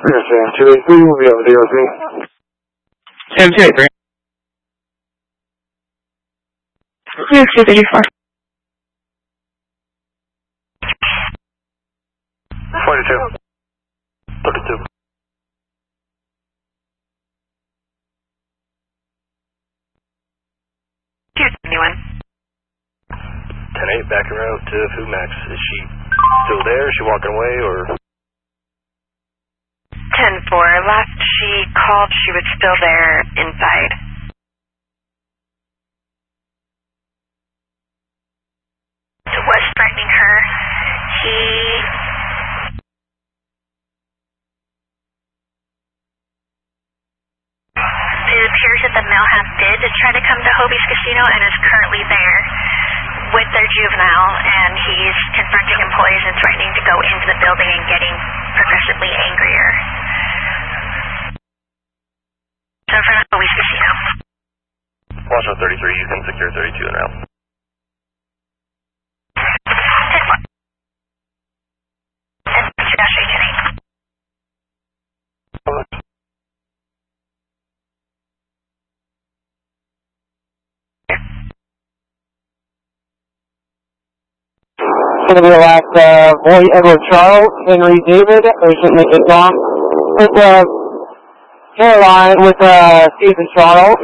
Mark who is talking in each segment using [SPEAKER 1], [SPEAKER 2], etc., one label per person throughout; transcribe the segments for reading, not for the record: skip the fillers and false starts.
[SPEAKER 1] Yes, 283 will be able to deal with me.
[SPEAKER 2] 283. Yes, 284.
[SPEAKER 1] 42. 32.
[SPEAKER 3] 271.
[SPEAKER 4] 10-8, back around to Fumax. Is she still there? Is she walking away, or?
[SPEAKER 3] 10-4. Last she called, she was still there inside. Was threatening her. It appears that the male half did try to come to Hobie's Casino and is currently there with their juvenile, and he's confronting employees and threatening to go into the building and getting progressively angrier. So in front of Hobie's Casino.
[SPEAKER 4] Watch out 33, you can secure 32 and out.
[SPEAKER 1] Going to be the last boy Edward Charles, Henry David, Agent Lincoln Tom, with Caroline, with Stephen Charles.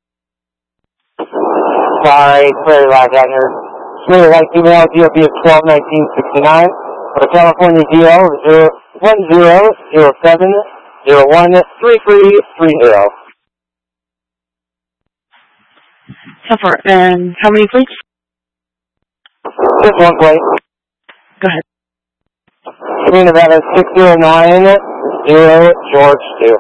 [SPEAKER 1] Sorry, clearly like that here. Smooth like email, DOB of 121969, for the California DL 1007013330.
[SPEAKER 2] So far, and how many plates?
[SPEAKER 1] Just one plate.
[SPEAKER 2] Go ahead.
[SPEAKER 1] Green Nevada 6090 George 2.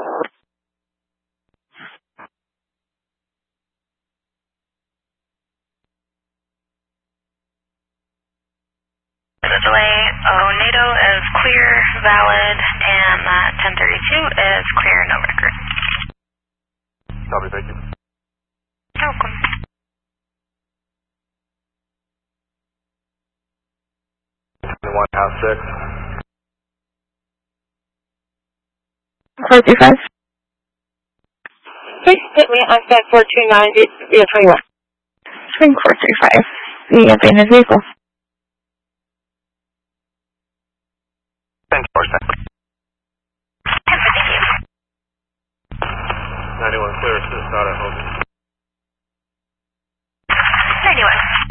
[SPEAKER 3] Delay, NATO is clear, valid, and 1032 is clear, no record.
[SPEAKER 4] Copy, thank you.
[SPEAKER 3] You're welcome.
[SPEAKER 4] House 6.
[SPEAKER 2] 435.
[SPEAKER 1] Please hit me on set 4290, 21.
[SPEAKER 2] Swing 435. The abandoned vehicle.
[SPEAKER 4] Thanks, Barstow. 91 clear, assist out at Hobie.
[SPEAKER 3] 91.